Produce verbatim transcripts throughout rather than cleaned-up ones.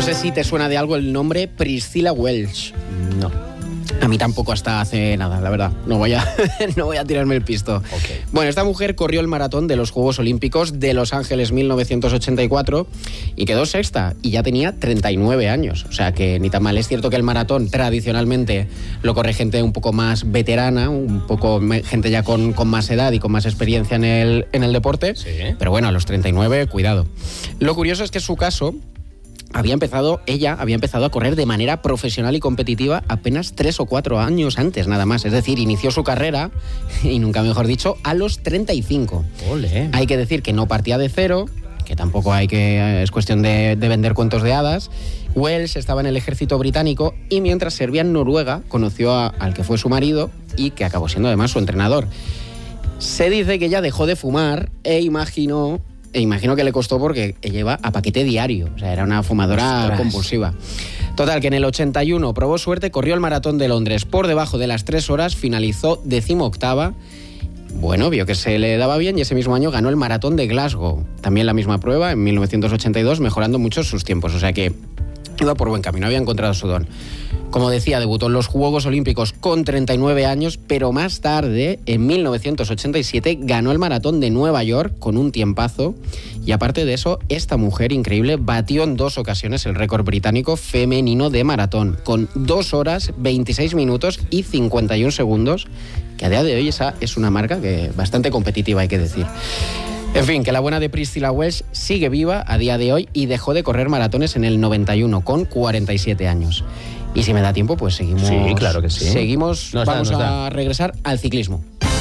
sé si te suena de algo el nombre Priscilla Welch. No. A mí tampoco hasta hace nada, la verdad. No voy a, no voy a tirarme el pisto. Okay. Bueno, esta mujer corrió el maratón de los Juegos Olímpicos de Los Ángeles mil novecientos ochenta y cuatro y quedó sexta y ya tenía treinta y nueve años. O sea que ni tan mal. Es cierto que el maratón tradicionalmente lo corre gente un poco más veterana, un poco gente ya con, con más edad y con más experiencia en el, en el deporte. Sí. Pero bueno, a los treinta y nueve, cuidado. Lo curioso es que su caso... Había empezado, ella había empezado a correr de manera profesional y competitiva apenas tres o cuatro años antes, nada más. Es decir, inició su carrera, y nunca mejor dicho, a los treinta y cinco. Olé. Hay que decir que no partía de cero, que tampoco hay que es cuestión de, de vender cuentos de hadas. Welch estaba en el ejército británico y mientras servía en Noruega conoció a, al que fue su marido y que acabó siendo además su entrenador. Se dice que ella dejó de fumar e imaginó... E imagino que le costó porque ella iba a paquete diario. O sea, era una fumadora Ostras. compulsiva. Total, que en el ochenta y uno probó suerte, corrió el maratón de Londres por debajo de las tres horas, finalizó decimoctava. Bueno, vio que se le daba bien y ese mismo año ganó el maratón de Glasgow. También la misma prueba, en mil novecientos ochenta y dos, mejorando mucho sus tiempos. O sea que iba por buen camino, había encontrado su don. Como decía, debutó en los Juegos Olímpicos con treinta y nueve años, pero más tarde, en mil novecientos ochenta y siete, ganó el maratón de Nueva York con un tiempazo. Y aparte de eso, esta mujer increíble batió en dos ocasiones el récord británico femenino de maratón, con dos horas, veintiséis minutos y cincuenta y un segundos, que a día de hoy esa es una marca que bastante competitiva, hay que decir. En fin, que la buena de Priscilla Welch sigue viva a día de hoy y dejó de correr maratones en el noventa y uno, con cuarenta y siete años. Y si me da tiempo, pues seguimos. Sí, claro que sí. Seguimos, Nos da, vamos nos a da. regresar al ciclismo.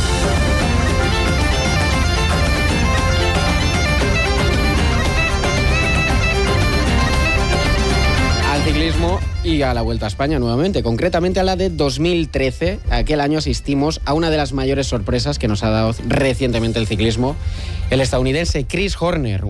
Al ciclismo y a la Vuelta a España nuevamente, concretamente a la de dos mil trece. Aquel año asistimos a una de las mayores sorpresas que nos ha dado recientemente el ciclismo. El estadounidense Chris Horner,